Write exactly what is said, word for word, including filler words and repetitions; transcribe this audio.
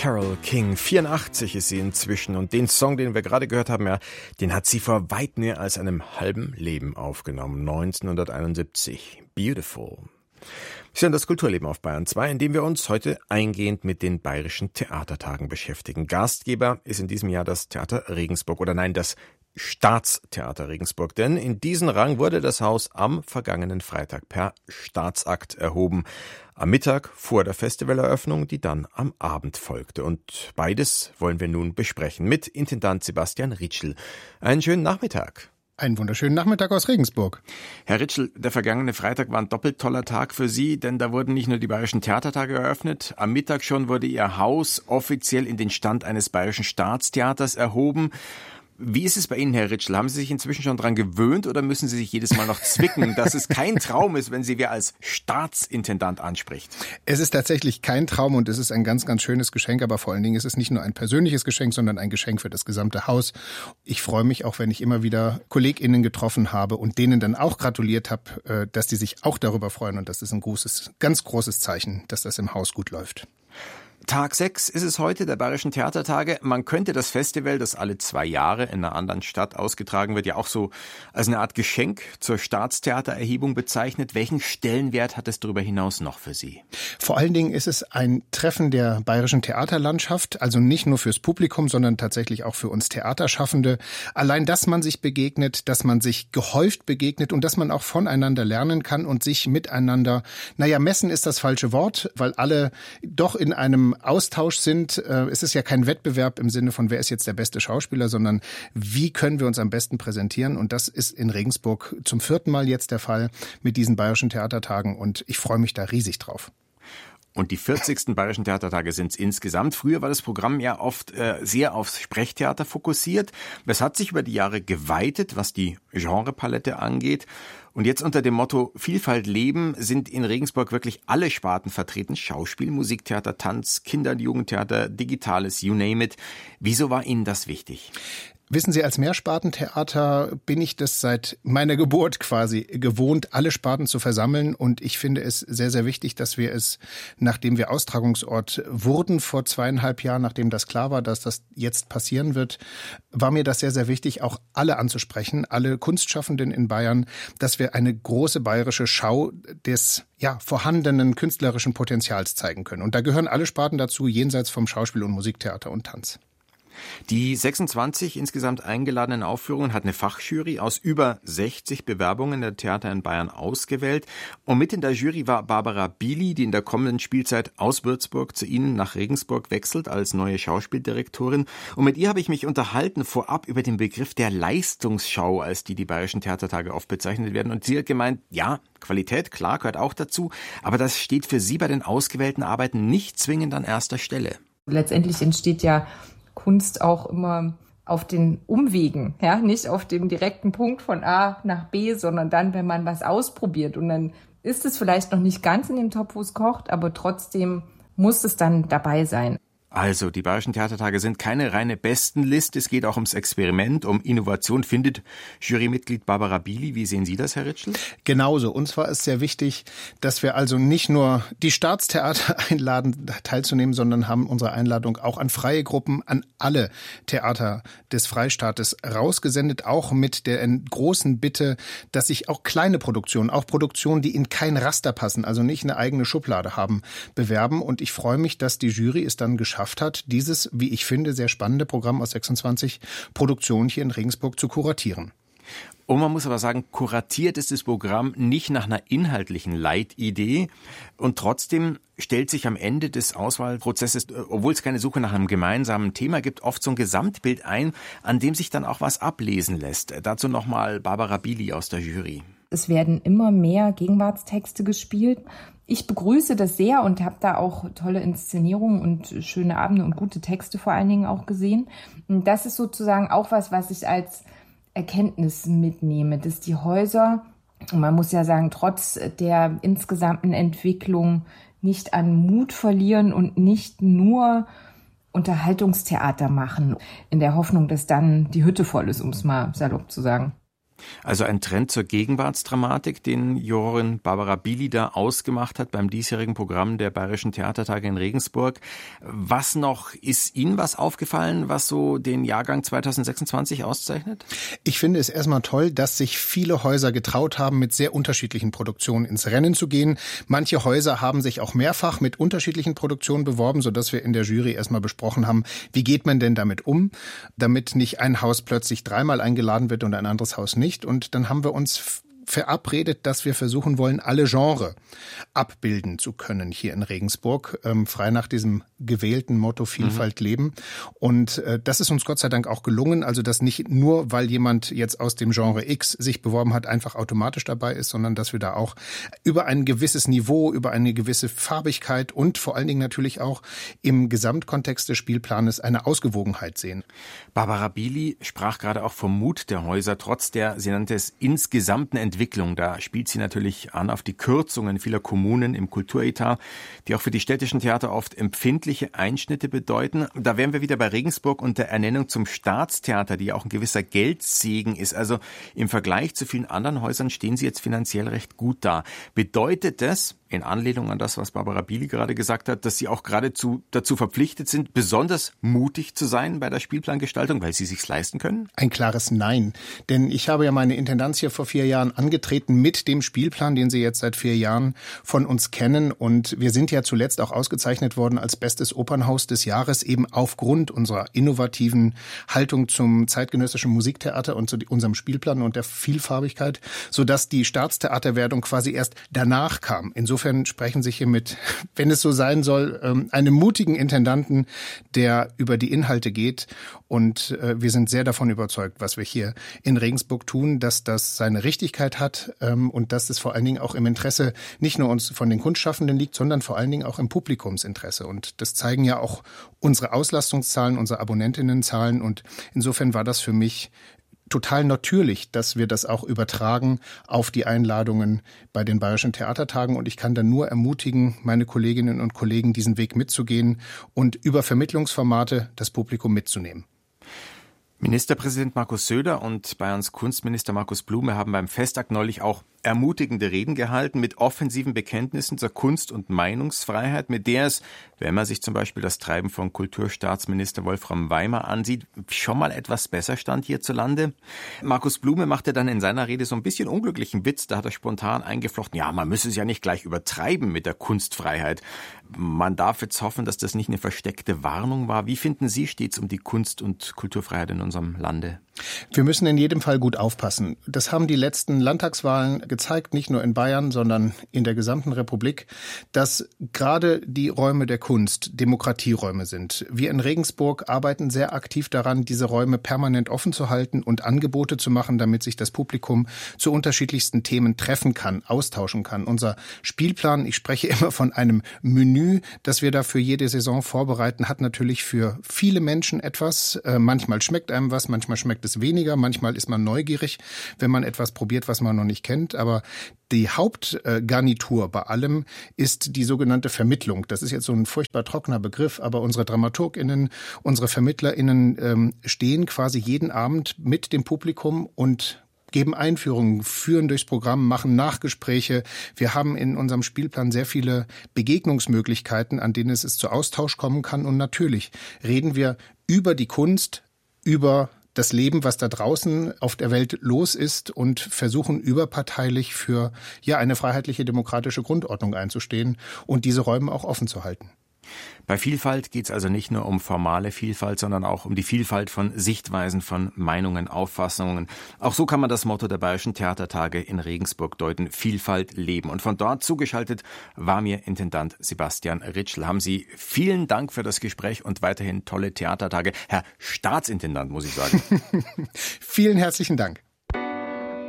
Carole King. vierundachtzig ist sie inzwischen und den Song, den wir gerade gehört haben, ja, den hat sie vor weit mehr als einem halben Leben aufgenommen. neunzehnhunderteinundsiebzig. Beautiful. Wir sind das Kulturleben auf Bayern zwei, in dem wir uns heute eingehend mit den Bayerischen Theatertagen beschäftigen. Gastgeber ist in diesem Jahr das Theater Regensburg oder nein, das Staatstheater Regensburg, denn in diesen Rang wurde das Haus am vergangenen Freitag per Staatsakt erhoben. Am Mittag vor der Festivaleröffnung, die dann am Abend folgte. Und beides wollen wir nun besprechen mit Intendant Sebastian Ritschl. Einen schönen Nachmittag. Einen wunderschönen Nachmittag aus Regensburg. Herr Ritschl, der vergangene Freitag war ein doppelt toller Tag für Sie, denn da wurden nicht nur die Bayerischen Theatertage eröffnet, am Mittag schon wurde Ihr Haus offiziell in den Stand eines Bayerischen Staatstheaters erhoben. Wie ist es bei Ihnen, Herr Ritschl? Haben Sie sich inzwischen schon dran gewöhnt oder müssen Sie sich jedes Mal noch zwicken, dass es kein Traum ist, wenn Sie wer als Staatsintendant anspricht? Es ist tatsächlich kein Traum und es ist ein ganz, ganz schönes Geschenk, aber vor allen Dingen ist es nicht nur ein persönliches Geschenk, sondern ein Geschenk für das gesamte Haus. Ich freue mich auch, wenn ich immer wieder KollegInnen getroffen habe und denen dann auch gratuliert habe, dass die sich auch darüber freuen und das ist ein großes, ganz großes Zeichen, dass das im Haus gut läuft. Tag sechs ist es heute, der Bayerischen Theatertage. Man könnte das Festival, das alle zwei Jahre in einer anderen Stadt ausgetragen wird, ja auch so als eine Art Geschenk zur Staatstheatererhebung bezeichnet. Welchen Stellenwert hat es darüber hinaus noch für Sie? Vor allen Dingen ist es ein Treffen der bayerischen Theaterlandschaft, also nicht nur fürs Publikum, sondern tatsächlich auch für uns Theaterschaffende. Allein, dass man sich begegnet, dass man sich gehäuft begegnet und dass man auch voneinander lernen kann und sich miteinander, naja, messen ist das falsche Wort, weil alle doch in einem Austausch sind. Es ist ja kein Wettbewerb im Sinne von, wer ist jetzt der beste Schauspieler, sondern wie können wir uns am besten präsentieren. Und das ist in Regensburg zum vierten Mal jetzt der Fall mit diesen Bayerischen Theatertagen. Und ich freue mich da riesig drauf. Und die vierzigsten Bayerischen Theatertage sind es insgesamt. Früher war das Programm ja oft äh, sehr aufs Sprechtheater fokussiert. Es hat sich über die Jahre geweitet, was die Genrepalette angeht. Und jetzt unter dem Motto Vielfalt leben sind in Regensburg wirklich alle Sparten vertreten. Schauspiel, Musiktheater, Tanz, Kinder- und Jugendtheater, Digitales, you name it. Wieso war Ihnen das wichtig? Wissen Sie, als Mehrspartentheater bin ich das seit meiner Geburt quasi gewohnt, alle Sparten zu versammeln. Und ich finde es sehr, sehr wichtig, dass wir es, nachdem wir Austragungsort wurden vor zweieinhalb Jahren, nachdem das klar war, dass das jetzt passieren wird, war mir das sehr, sehr wichtig, auch alle anzusprechen, alle Kunstschaffenden in Bayern, dass wir eine große bayerische Schau des ja, vorhandenen künstlerischen Potenzials zeigen können. Und da gehören alle Sparten dazu, jenseits vom Schauspiel und Musiktheater und Tanz. Die sechsundzwanzig insgesamt eingeladenen Aufführungen hat eine Fachjury aus über sechzig Bewerbungen der Theater in Bayern ausgewählt. Und mit in der Jury war Barbara Bili, die in der kommenden Spielzeit aus Würzburg zu Ihnen nach Regensburg wechselt als neue Schauspieldirektorin. Und mit ihr habe ich mich unterhalten vorab über den Begriff der Leistungsschau, als die die Bayerischen Theatertage oft bezeichnet werden. Und sie hat gemeint, ja, Qualität, klar, gehört auch dazu. Aber das steht für Sie bei den ausgewählten Arbeiten nicht zwingend an erster Stelle. Letztendlich entsteht ja Kunst auch immer auf den Umwegen, ja, nicht auf dem direkten Punkt von A nach B, sondern dann, wenn man was ausprobiert und dann ist es vielleicht noch nicht ganz in dem Topf, wo es kocht, aber trotzdem muss es dann dabei sein. Also, die Bayerischen Theatertage sind keine reine Bestenliste. Es geht auch ums Experiment, um Innovation, findet Jurymitglied Barbara Bili. Wie sehen Sie das, Herr Ritschl? Genauso. Uns war es sehr wichtig, dass wir also nicht nur die Staatstheater einladen, teilzunehmen, sondern haben unsere Einladung auch an freie Gruppen, an alle Theater des Freistaates rausgesendet, auch mit der großen Bitte, dass sich auch kleine Produktionen, auch Produktionen, die in kein Raster passen, also nicht eine eigene Schublade haben, bewerben. Und ich freue mich, dass die Jury es dann geschafft hat, dieses, wie ich finde, sehr spannende Programm aus sechsundzwanzig Produktionen hier in Regensburg zu kuratieren. Und man muss aber sagen, kuratiert ist das Programm nicht nach einer inhaltlichen Leitidee und trotzdem stellt sich am Ende des Auswahlprozesses, obwohl es keine Suche nach einem gemeinsamen Thema gibt, oft so ein Gesamtbild ein, an dem sich dann auch was ablesen lässt. Dazu nochmal Barbara Bili aus der Jury. Es werden immer mehr Gegenwartstexte gespielt. Ich begrüße das sehr und habe da auch tolle Inszenierungen und schöne Abende und gute Texte vor allen Dingen auch gesehen. Und das ist sozusagen auch was, was ich als Erkenntnis mitnehme, dass die Häuser, man muss ja sagen, trotz der insgesamten Entwicklung nicht an Mut verlieren und nicht nur Unterhaltungstheater machen, in der Hoffnung, dass dann die Hütte voll ist, um es mal salopp zu sagen. Also ein Trend zur Gegenwartsdramatik, den Jurorin Barbara Bili da ausgemacht hat beim diesjährigen Programm der Bayerischen Theatertage in Regensburg. Was noch, ist Ihnen was aufgefallen, was so den Jahrgang zweitausendsechsundzwanzig auszeichnet? Ich finde es erstmal toll, dass sich viele Häuser getraut haben, mit sehr unterschiedlichen Produktionen ins Rennen zu gehen. Manche Häuser haben sich auch mehrfach mit unterschiedlichen Produktionen beworben, sodass wir in der Jury erstmal besprochen haben, wie geht man denn damit um, damit nicht ein Haus plötzlich dreimal eingeladen wird und ein anderes Haus nicht. Und dann haben wir uns verabredet, dass wir versuchen wollen, alle Genre abbilden zu können hier in Regensburg, ähm, frei nach diesem gewählten Motto Vielfalt mhm. leben. Und äh, das ist uns Gott sei Dank auch gelungen, also dass nicht nur, weil jemand jetzt aus dem Genre X sich beworben hat, einfach automatisch dabei ist, sondern dass wir da auch über ein gewisses Niveau, über eine gewisse Farbigkeit und vor allen Dingen natürlich auch im Gesamtkontext des Spielplanes eine Ausgewogenheit sehen. Barbara Bili sprach gerade auch vom Mut der Häuser, trotz der, sie nannte es, insgesamten Entwicklung. Da spielt sie natürlich an auf die Kürzungen vieler Kommunen im Kulturetat, die auch für die städtischen Theater oft empfindliche Einschnitte bedeuten. Da wären wir wieder bei Regensburg und der Ernennung zum Staatstheater, die ja auch ein gewisser Geldsegen ist. Also im Vergleich zu vielen anderen Häusern stehen sie jetzt finanziell recht gut da. Bedeutet das, in Anlehnung an das, was Barbara Bili gerade gesagt hat, dass Sie auch geradezu dazu verpflichtet sind, besonders mutig zu sein bei der Spielplangestaltung, weil Sie es sich leisten können? Ein klares Nein. Denn ich habe ja meine Intendanz hier vor vier Jahren angetreten mit dem Spielplan, den Sie jetzt seit vier Jahren von uns kennen. Und wir sind ja zuletzt auch ausgezeichnet worden als bestes Opernhaus des Jahres, eben aufgrund unserer innovativen Haltung zum zeitgenössischen Musiktheater und zu unserem Spielplan und der Vielfarbigkeit, sodass die Staatstheaterwertung quasi erst danach kam. Insofern sprechen Sie hier mit, wenn es so sein soll, einem mutigen Intendanten, der über die Inhalte geht. Und wir sind sehr davon überzeugt, was wir hier in Regensburg tun, dass das seine Richtigkeit hat und dass es vor allen Dingen auch im Interesse nicht nur uns von den Kunstschaffenden liegt, sondern vor allen Dingen auch im Publikumsinteresse. Und das zeigen ja auch unsere Auslastungszahlen, unsere Abonnentinnenzahlen. Und insofern war das für mich total natürlich, dass wir das auch übertragen auf die Einladungen bei den Bayerischen Theatertagen. Und ich kann dann nur ermutigen, meine Kolleginnen und Kollegen, diesen Weg mitzugehen und über Vermittlungsformate das Publikum mitzunehmen. Ministerpräsident Markus Söder und Bayerns Kunstminister Markus Blume haben beim Festakt neulich auch ermutigende Reden gehalten mit offensiven Bekenntnissen zur Kunst- und Meinungsfreiheit, mit der es, wenn man sich zum Beispiel das Treiben von Kulturstaatsminister Wolfram Weimer ansieht, schon mal etwas besser stand hierzulande. Markus Blume machte dann in seiner Rede so ein bisschen unglücklichen Witz, da hat er spontan eingeflochten, ja, man müsse es ja nicht gleich übertreiben mit der Kunstfreiheit. Man darf jetzt hoffen, dass das nicht eine versteckte Warnung war. Wie finden Sie, steht's um die Kunst- und Kulturfreiheit in unserem Lande? Wir müssen in jedem Fall gut aufpassen. Das haben die letzten Landtagswahlen gezeigt, nicht nur in Bayern, sondern in der gesamten Republik, dass gerade die Räume der Kunst Demokratieräume sind. Wir in Regensburg arbeiten sehr aktiv daran, diese Räume permanent offen zu halten und Angebote zu machen, damit sich das Publikum zu unterschiedlichsten Themen treffen kann, austauschen kann. Unser Spielplan, ich spreche immer von einem Menü, das wir da für jede Saison vorbereiten, hat natürlich für viele Menschen etwas. Manchmal schmeckt einem was, manchmal schmeckt es weniger, manchmal ist man neugierig, wenn man etwas probiert, was man noch nicht kennt. Aber die Hauptgarnitur bei allem ist die sogenannte Vermittlung. Das ist jetzt so ein furchtbar trockener Begriff, aber unsere DramaturgInnen, unsere VermittlerInnen ähm, stehen quasi jeden Abend mit dem Publikum und geben Einführungen, führen durchs Programm, machen Nachgespräche. Wir haben in unserem Spielplan sehr viele Begegnungsmöglichkeiten, an denen es zu Austausch kommen kann. Und natürlich reden wir über die Kunst, über das Leben, was da draußen auf der Welt los ist und versuchen überparteilich für ja eine freiheitliche demokratische Grundordnung einzustehen und diese Räume auch offen zu halten. Bei Vielfalt geht es also nicht nur um formale Vielfalt, sondern auch um die Vielfalt von Sichtweisen, von Meinungen, Auffassungen. Auch so kann man das Motto der Bayerischen Theatertage in Regensburg deuten: Vielfalt leben. Und von dort zugeschaltet war mir Intendant Sebastian Ritschl. Haben Sie vielen Dank für das Gespräch und weiterhin tolle Theatertage. Herr Staatsintendant, muss ich sagen. Vielen herzlichen Dank.